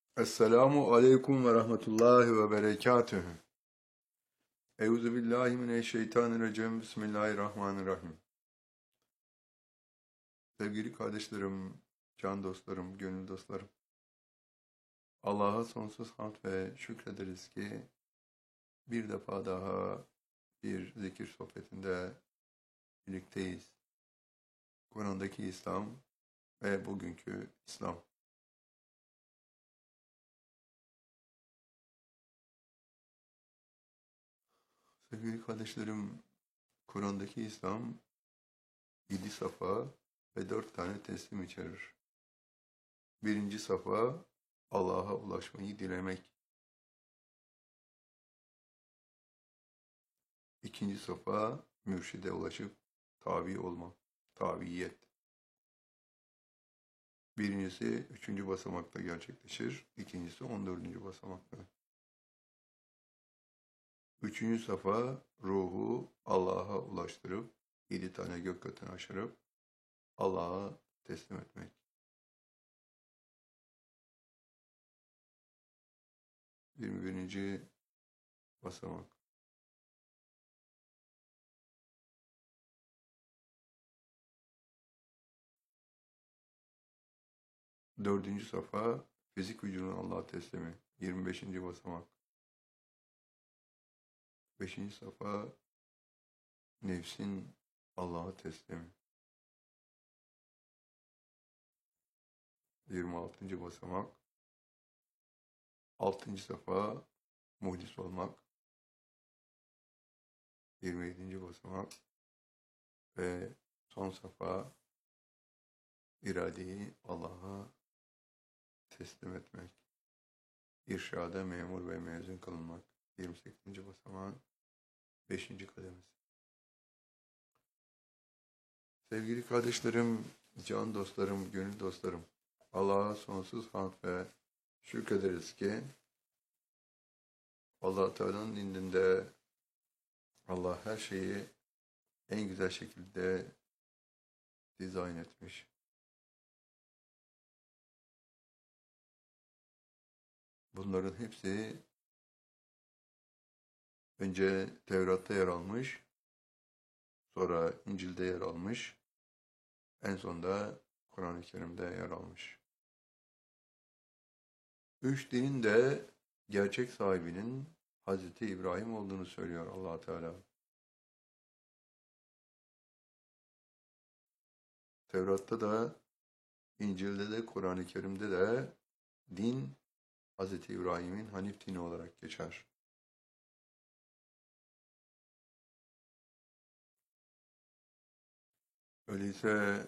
Esselamu aleyküm ve rahmetullahi ve berekatühü. Euzu billahi mineşşeytanirracim. Bismillahirrahmanirrahim. Sevgili kardeşlerim, can dostlarım, gönül dostlarım. Allah'a sonsuz hamd ve şükrederiz ki bir defa daha bir zikir sohbetinde birlikteyiz. Kur'an'daki İslam ve bugünkü İslam. Sevgili kardeşlerim, Kur'an'daki İslam 7 safa ve 4 tane teslim içerir. Birinci safa Allah'a ulaşmayı dilemek. İkinci safa mürşide ulaşıp tabi olma, tabiyet. Birincisi 3. basamakta gerçekleşir, ikincisi 14. basamakta. Üçüncü safa ruhu Allah'a ulaştırıp 7 tane gök katını aşırıp Allah'a teslim etmek. 21. basamak. Dördüncü safa fizik vücudun Allah'a teslimi. 25. basamak. Beşinci safa nefsin Allah'a teslimi. 26. basamak. 6. safa muhdis olmak. 27. basamak. Ve son safa iradeyi Allah'a teslim etmek. İrşada memur ve mezun kılınmak. 28. basamağın 5. kademesi. Sevgili kardeşlerim, can dostlarım, gönül dostlarım, Allah'a sonsuz hamd ve şükrederiz ki Allah Teala'nın indinde Allah her şeyi en güzel şekilde dizayn etmiş. Bunların hepsi önce Tevrat'ta yer almış, sonra İncil'de yer almış, en sonunda Kur'an-ı Kerim'de yer almış. Üç dinin de gerçek sahibinin Hazreti İbrahim olduğunu söylüyor Allah Teala. Tevrat'ta da, İncil'de de, Kur'an-ı Kerim'de de din Hazreti İbrahim'in Hanif dini olarak geçer. Öyleyse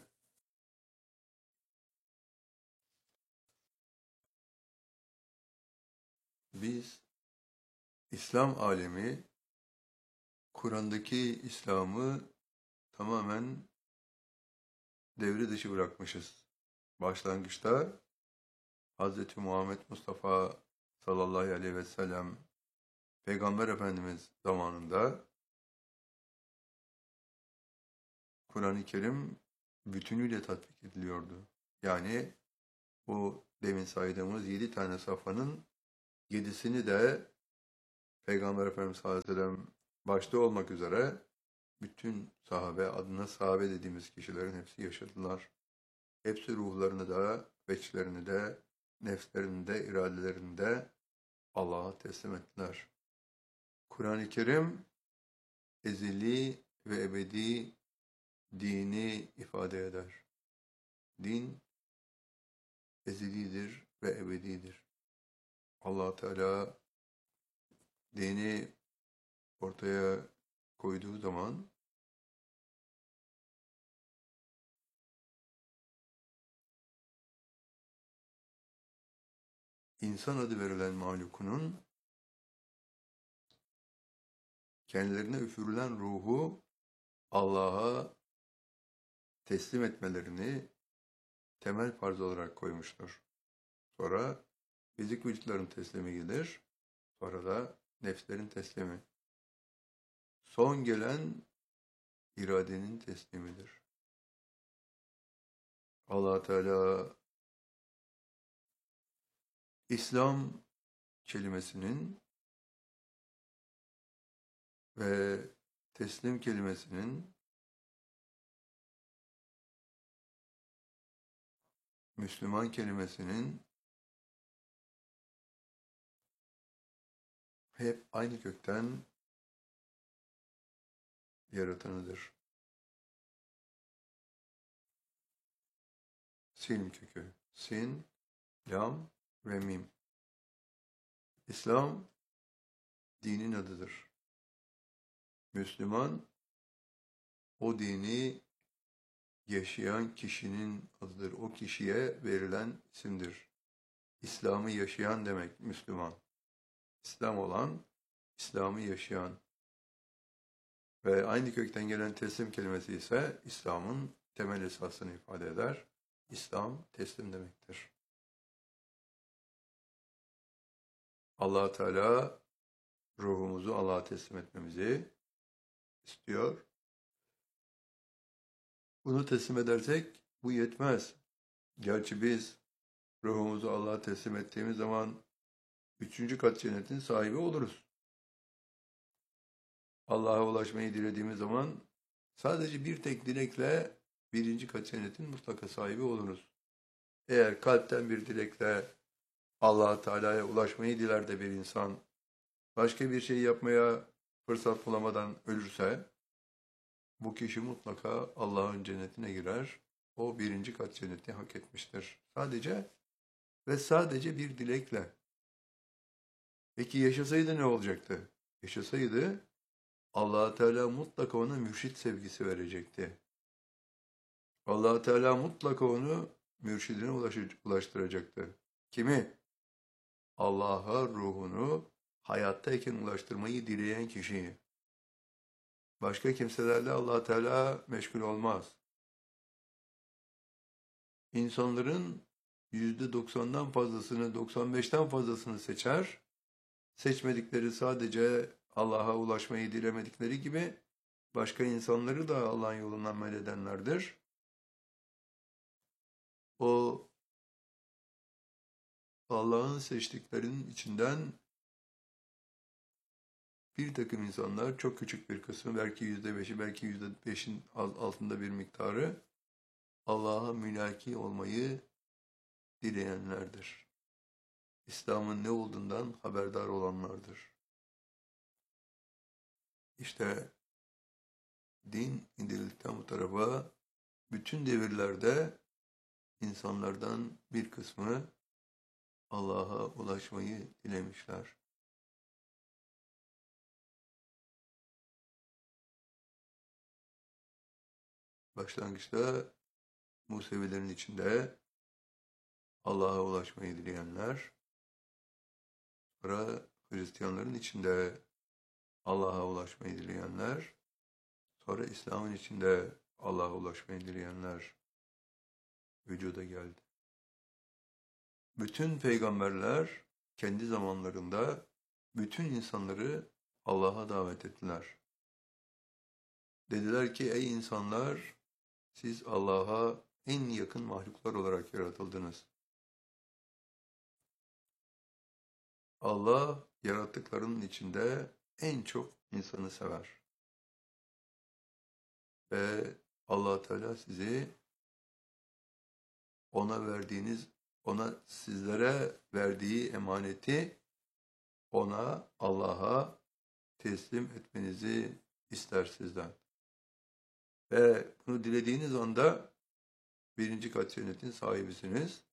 biz İslam alemi Kur'an'daki İslam'ı tamamen devre dışı bırakmışız. Başlangıçta Hz. Muhammed Mustafa sallallahu aleyhi ve sellem Peygamber Efendimiz zamanında Kur'an-ı Kerim bütünüyle tatbik ediliyordu. Yani bu demin saydığımız 7 tane safhanın 7'sini de Peygamber Efendimiz sallallahu aleyhi ve sellem başta olmak üzere bütün sahabe, adına sahabe dediğimiz kişilerin hepsi yaşadılar. Hepsi ruhlarını da, veçlerini de, nefslerini de, iradelerini de Allah'a teslim ettiler. Kur'an-ı Kerim ezeli ve ebedi dini ifade eder. Din ezelidir ve ebedidir. Allah Teala dini ortaya koyduğu zaman insan adı verilen mahlukunun kendilerine üfürülen ruhu Allah'a teslim etmelerini temel farz olarak koymuştur. Sonra fizik vücutların teslimi gelir. Sonra da nefslerin teslimi. Son gelen iradenin teslimidir. Allah Teala İslam kelimesinin ve teslim kelimesinin Müslüman kelimesinin hep aynı kökten yaratanıdır. Silm kökü. Sin, lam ve mim. İslam dinin adıdır. Müslüman o dini yaşayan kişinin adıdır. O kişiye verilen isimdir. İslam'ı yaşayan demek Müslüman. İslam olan, İslam'ı yaşayan. Ve aynı kökten gelen teslim kelimesi ise İslam'ın temel esasını ifade eder. İslam teslim demektir. Allah Teala ruhumuzu Allah'a teslim etmemizi istiyor. Bunu teslim edersek bu yetmez. Gerçi biz ruhumuzu Allah'a teslim ettiğimiz zaman 3. kat cennetin sahibi oluruz. Allah'a ulaşmayı dilediğimiz zaman sadece bir tek dilekle 1. kat cennetin mutlaka sahibi oluruz. Eğer kalpten bir dilekle Allah Teala'ya ulaşmayı diler de bir insan başka bir şey yapmaya fırsat bulamadan ölürse bu kişi mutlaka Allah'ın cennetine girer. O 1. kat cenneti hak etmiştir. Sadece ve sadece bir dilekle. Peki yaşasaydı ne olacaktı? Yaşasaydı Allah Teala mutlaka ona mürşit sevgisi verecekti. Allah Teala mutlaka onu mürşidine ulaştıracaktı. Kimi? Allah'a ruhunu hayattayken ulaştırmayı dileyen kişiyi. Başka kimselerle Allah Teala meşgul olmaz. İnsanların %90'dan fazlasını, 95'ten fazlasını seçer. Seçmedikleri sadece Allah'a ulaşmayı dilemedikleri gibi başka insanları da Allah'ın yolundan men edenlerdir. O Allah'ın seçtiklerinin içinden bir takım insanlar, çok küçük bir kısmı, belki %5'i, belki %5'in altında bir miktarı Allah'a mülaki olmayı dileyenlerdir. İslam'ın ne olduğundan haberdar olanlardır. İşte din indirildikten bu tarafa bütün devirlerde insanlardan bir kısmı Allah'a ulaşmayı dilemişler. Başlangıçta Musevilerin içinde Allah'a ulaşmayı dileyenler, sonra Hristiyanların içinde Allah'a ulaşmayı dileyenler, sonra İslam'ın içinde Allah'a ulaşmayı dileyenler vücuda geldi. Bütün peygamberler kendi zamanlarında bütün insanları Allah'a davet ettiler. Dediler ki ey insanlar siz Allah'a en yakın mahluklar olarak yaratıldınız. Allah yarattıklarının içinde en çok insanı sever. Ve Allah Teala sizi ona sizlere verdiği emaneti Allah'a teslim etmenizi ister sizden. Ve bunu dilediğiniz anda 1. kat cennetin sahibisiniz.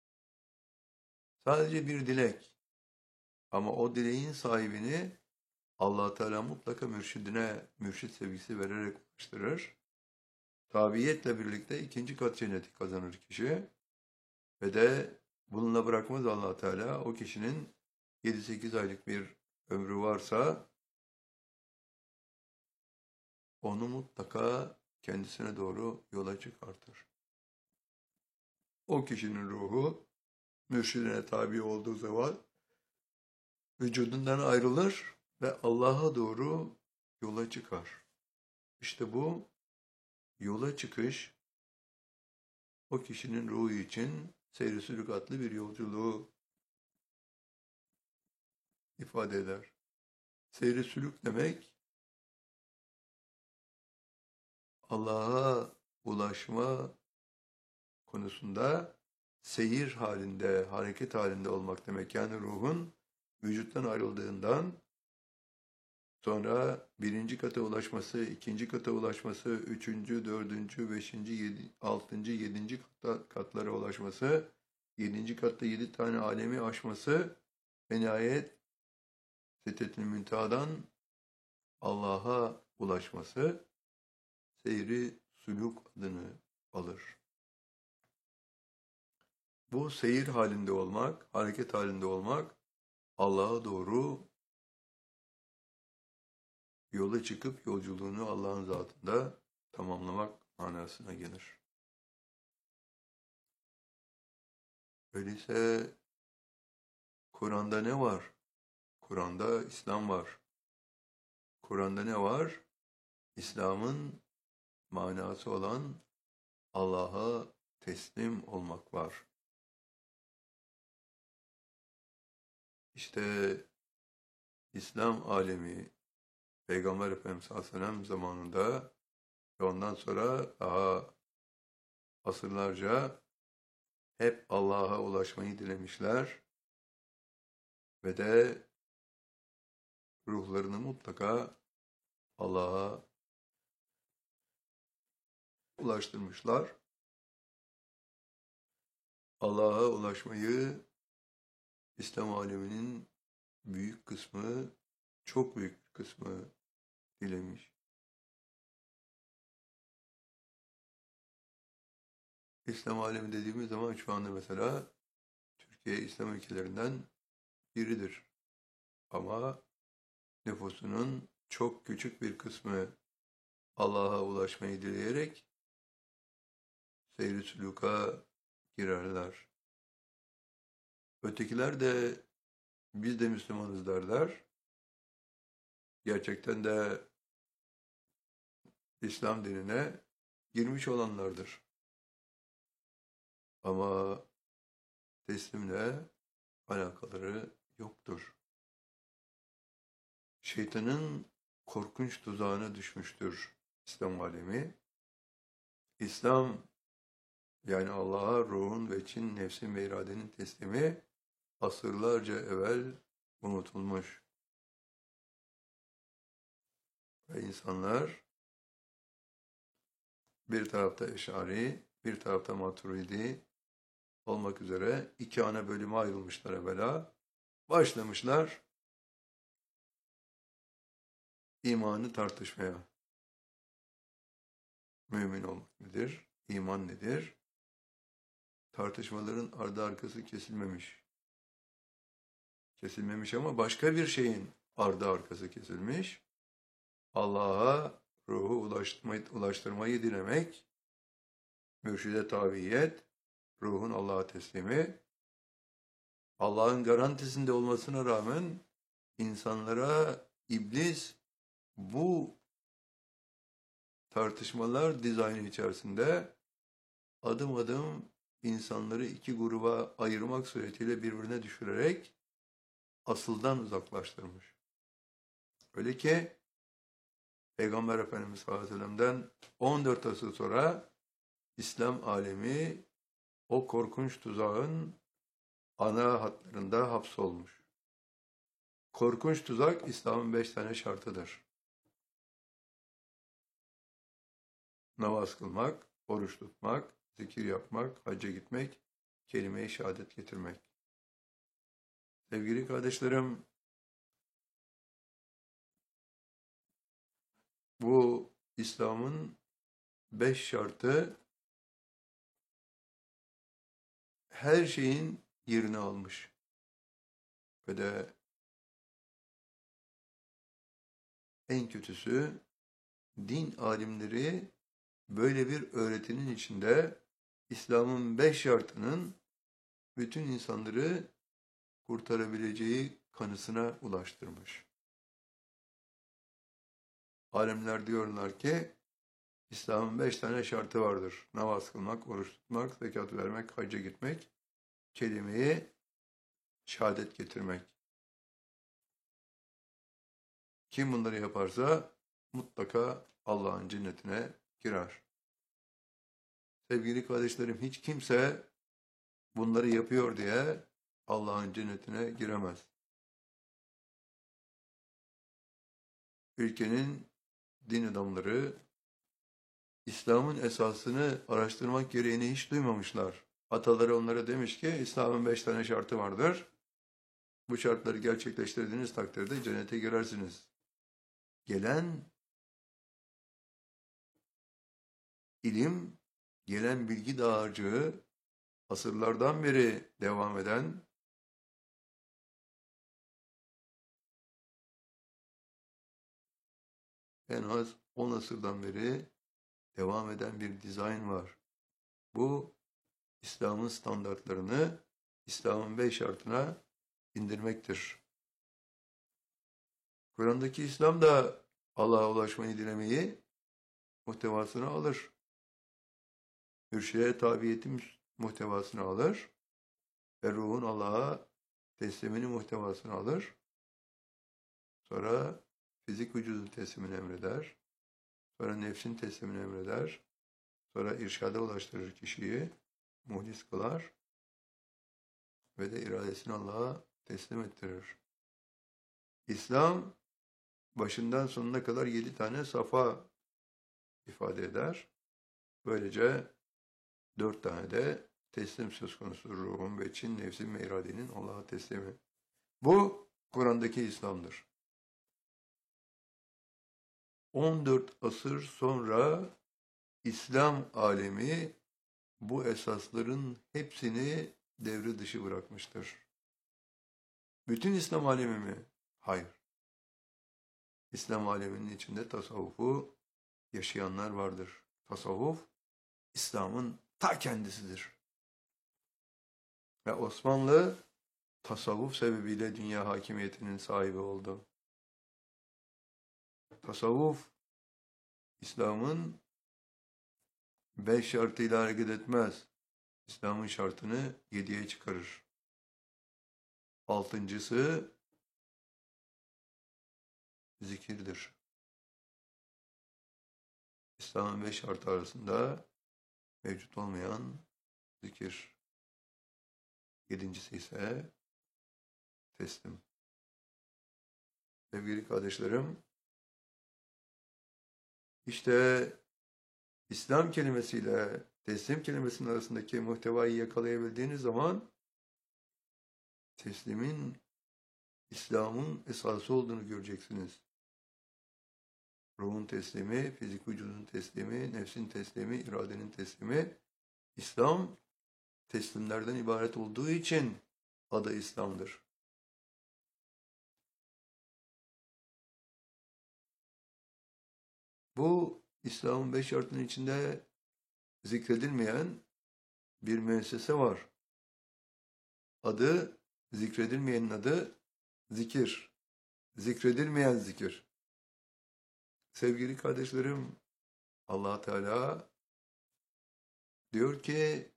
Sadece bir dilek. Ama o dileğin sahibini Allah Teala mutlaka mürşit sevgisi vererek ulaştırır. Tabiiyetle birlikte 2. kat cenneti kazanır kişi. Ve de bununla bırakmaz Allah Teala. O kişinin 7-8 aylık bir ömrü varsa onu mutlaka kendisine doğru yola çıkartır. O kişinin ruhu mürşidine tabi olduğu zaman vücudundan ayrılır ve Allah'a doğru yola çıkar. İşte bu yola çıkış o kişinin ruhu için seyri sülük adlı bir yolculuğu ifade eder. Seyri sülük demek Allah'a ulaşma konusunda seyir halinde, hareket halinde olmak demek. Yani ruhun vücuttan ayrıldığından sonra birinci kata ulaşması, ikinci kata ulaşması, üçüncü, dördüncü, beşinci, altıncı, yedinci katlara ulaşması, yedinci katta 7 tane alemi aşması ve nihayet Sidretül Münteha'dan Allah'a ulaşması seyri sülûk adını alır. Bu seyir halinde olmak, hareket halinde olmak, Allah'a doğru yola çıkıp yolculuğunu Allah'ın zatında tamamlamak manasına gelir. Öyleyse Kur'an'da ne var? Kur'an'da İslam var. Kur'an'da ne var? İslam'ın manası olan Allah'a teslim olmak var. İşte İslam alemi Peygamber Efendimiz sallallahu aleyhi ve sellem zamanında ve ondan sonra daha asırlarca hep Allah'a ulaşmayı dilemişler ve de ruhlarını mutlaka Allah'a ulaştırmışlar. Allah'a ulaşmayı İslam aleminin büyük kısmı, çok büyük bir kısmı dilemiş. İslam alemi dediğimiz zaman şu anda mesela Türkiye İslam ülkelerinden biridir. Ama nüfusunun çok küçük bir kısmı Allah'a ulaşmayı dileyerek seyri sülûka girerler. Ötekiler de biz de Müslümanız derler. Gerçekten de İslam dinine girmiş olanlardır. Ama teslimle alakaları yoktur. Şeytanın korkunç tuzağına düşmüştür İslam alemi. İslam yani Allah'a ruhun ve için, nefsin ve iradenin teslimi asırlarca evvel unutulmuş. Ve insanlar bir tarafta Eş'ari, bir tarafta Maturidi olmak üzere iki ana bölüme ayrılmışlar evvela. Başlamışlar imanı tartışmaya. Mümin olmak nedir? İman nedir? Tartışmaların ardı arkası kesilmemiş. Kesilmemiş ama başka bir şeyin ardı arkası kesilmiş. Allah'a ruhu ulaştırmayı dilemek, mürşide tabiyet, ruhun Allah'a teslimi, Allah'ın garantisinde olmasına rağmen insanlara iblis bu tartışmalar dizaynı içerisinde adım adım insanları iki gruba ayırmak suretiyle birbirine düşürerek asıldan uzaklaştırmış. Öyle ki Peygamber Efendimiz sallallahu aleyhi ve sellem'den 14 asır sonra İslam alemi o korkunç tuzağın ana hatlarında hapsolmuş. Korkunç tuzak İslam'ın 5 tane şartıdır. Namaz kılmak, oruç tutmak, zikir yapmak, hacca gitmek, kelime-i şehadet getirmek. Sevgili kardeşlerim, bu İslam'ın 5 şartı her şeyin yerini almış. Ve de en kötüsü din alimleri böyle bir öğretinin içinde İslam'ın 5 şartının bütün insanları kurtarabileceği kanısına ulaştırmış. Alimler diyorlar ki İslam'ın 5 tane şartı vardır. Namaz kılmak, oruç tutmak, zekat vermek, hacca gitmek, kelime-i şehadet getirmek. Kim bunları yaparsa mutlaka Allah'ın cennetine girer. Sevgili kardeşlerim, hiç kimse bunları yapıyor diye Allah'ın cennetine giremez. Ülkenin din adamları İslam'ın esasını araştırmak gereğini hiç duymamışlar. Ataları onlara demiş ki İslam'ın 5 tane şartı vardır. Bu şartları gerçekleştirdiğiniz takdirde cennete girersiniz. Gelen ilim, gelen bilgi dağarcığı, asırlardan beri devam eden, en az 10 asırdan beri devam eden bir dizayn var. Bu İslam'ın standartlarını İslam'ın 5 şartına indirmektir. Kur'an'daki İslam da Allah'a ulaşmayı dilemeyi muhtevasını alır. Mürşide tabiyetin muhtevasını alır ve ruhun Allah'a teslimini muhtevasını alır. Sonra fizik vücudun teslimini emreder. Sonra nefsin teslimini emreder. Sonra irşada ulaştırır kişiyi, muhlis kılar ve de iradesini Allah'a teslim ettirir. İslam başından sonuna kadar 7 tane safa ifade eder. Böylece 4 tane de teslim söz konusu ruhun ve için, nefsin ve iradenin Allah'a teslimi. Bu Kur'an'daki İslam'dır. 14 asır sonra İslam alemi bu esasların hepsini devre dışı bırakmıştır. Bütün İslam alemi mi? Hayır. İslam aleminin içinde tasavvufu yaşayanlar vardır. Tasavvuf, İslam'ın ta kendisidir. Ve Osmanlı, tasavvuf sebebiyle dünya hakimiyetinin sahibi oldu. Tasavvuf, İslam'ın 5 şartıyla hareket etmez. İslam'ın şartını 7'ye çıkarır. 6.'sı zikirdir. İslam'ın 5 şartı arasında mevcut olmayan zikir. 7.'si ise teslim. Sevgili kardeşlerim, işte İslam kelimesiyle teslim kelimesinin arasındaki muhtevayı yakalayabildiğiniz zaman teslimin İslam'ın esası olduğunu göreceksiniz. Ruhun teslimi, fizik vücudun teslimi, nefsin teslimi, iradenin teslimi. İslam teslimlerden ibaret olduğu için adı İslam'dır. Bu İslam'ın 5 şartının içinde zikredilmeyen bir müessese var. Zikredilmeyenin adı zikir. Zikredilmeyen zikir. Sevgili kardeşlerim, Allah Teala diyor ki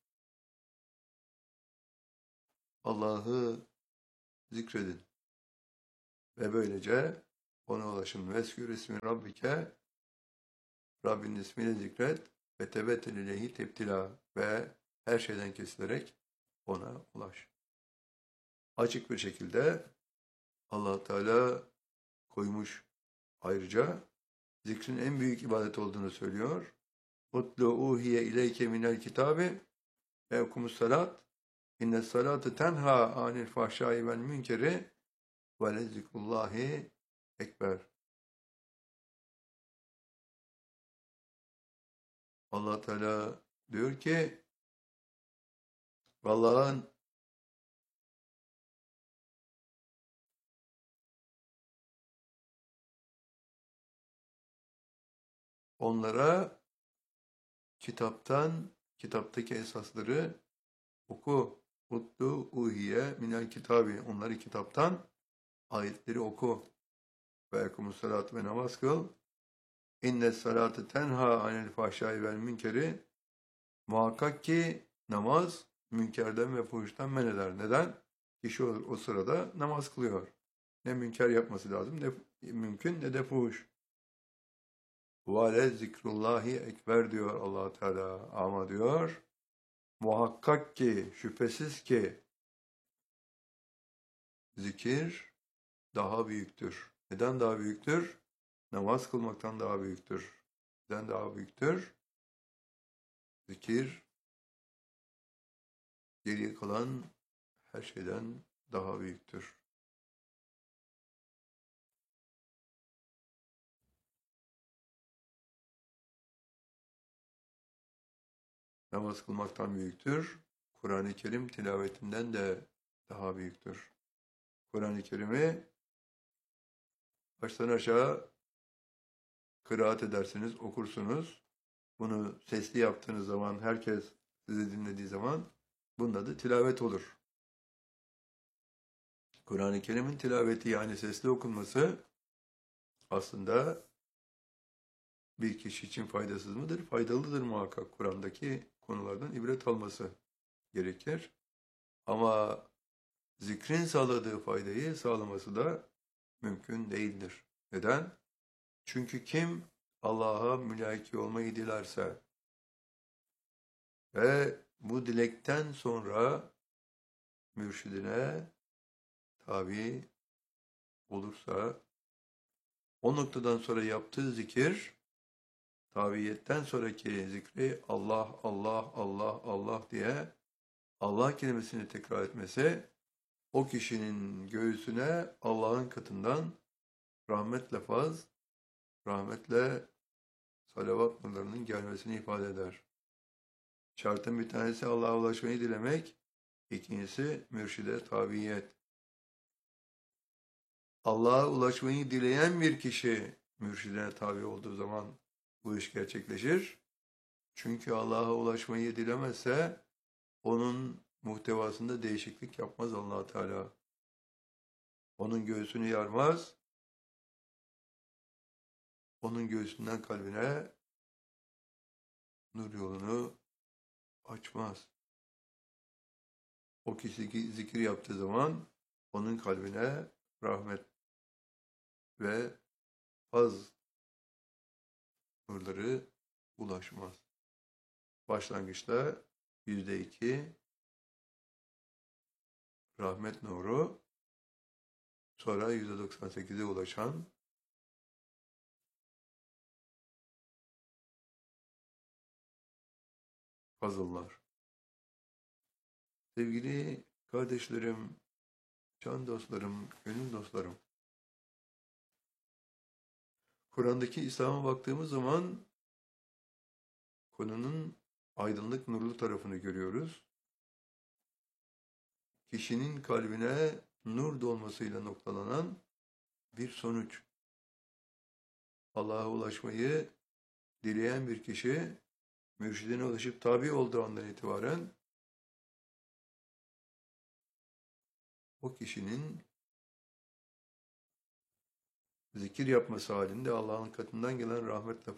Allah'ı zikredin ve böylece ona ulaşın. Veskür ismi Rabbike, Rabbinin ismiyle zikret ve tebettel ileyhi tebtila ve her şeyden kesilerek ona ulaş. Açık bir şekilde Allah Teala koymuş. Ayrıca zikrin en büyük ibadet olduğunu söylüyor. Utlu uhiye ileyke minel kitabi ve okumus salat inne salatu tenha anil fahşai vel münkeri ve lezikrullahi ekber. Allah Teala diyor ki Allah'ın onlara kitaptaki esasları oku. Utlu uhiye minel kitabi. Onları kitaptan ayetleri oku. Ve ekumus salat ve namaz kıl. İnne salatı tenha anil fahşai vel münkeri. Muhakkak ki namaz münkerden ve fuhuştan men eder. Neden? Kişi o sırada namaz kılıyor. ne münker yapması lazım, ne mümkün ne de fuhuş. Ve zikrullahi ekber diyor Allah Teala. Ama diyor muhakkak ki, şüphesiz ki zikir daha büyüktür. Neden daha büyüktür? Namaz kılmaktan daha büyüktür. Neden daha büyüktür? Zikir geriye kalan her şeyden daha büyüktür. Namaz kılmaktan büyüktür. Kur'an-ı Kerim tilavetinden de daha büyüktür. Kur'an-ı Kerim'i baştan aşağı kıraat edersiniz, okursunuz. Bunu sesli yaptığınız zaman, herkes sizi dinlediği zaman bunun adı tilavet olur. Kur'an-ı Kerim'in tilaveti yani sesli okunması aslında bir kişi için faydasız mıdır? Faydalıdır muhakkak. Kur'an'daki konulardan ibret alması gerekir. Ama zikrin sağladığı faydayı sağlaması da mümkün değildir. Neden? Çünkü kim Allah'a mülaki olmayı dilerse ve bu dilekten sonra mürşidine tabi olursa, o noktadan sonra yaptığı zikir, tabiyetten sonraki zikri Allah, Allah, Allah, Allah diye Allah kelimesini tekrar etmesi, o kişinin göğsüne Allah'ın katından rahmetle faz, rahmetle salavat nurlarının gelmesini ifade eder. Şartın bir tanesi Allah'a ulaşmayı dilemek, ikincisi mürşide tabiyet. Allah'a ulaşmayı dileyen bir kişi mürşidine tabi olduğu zaman bu iş gerçekleşir. Çünkü Allah'a ulaşmayı dilemezse onun muhtevasında değişiklik yapmaz Allah Teala. Onun göğsünü yarmaz, onun göğsünden kalbine nur yolunu açmaz. O kişi zikir yaptığı zaman onun kalbine rahmet ve haz nurları ulaşmaz. Başlangıçta %2 rahmet nuru, sonra %98'e ulaşan fazıllar. Sevgili kardeşlerim, can dostlarım, gönül dostlarım, Kur'an'daki İslam'a baktığımız zaman konunun aydınlık nurlu tarafını görüyoruz. Kişinin kalbine nur dolmasıyla noktalanan bir sonuç. Allah'a ulaşmayı dileyen bir kişi, mürşidine ulaşıp tabi olduğu andan itibaren o kişinin zikir yapması halinde Allah'ın katından gelen rahmetle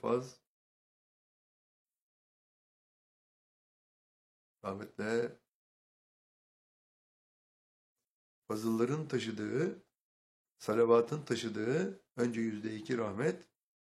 rahmetle fazılların taşıdığı, salavatın taşıdığı önce %2 rahmet,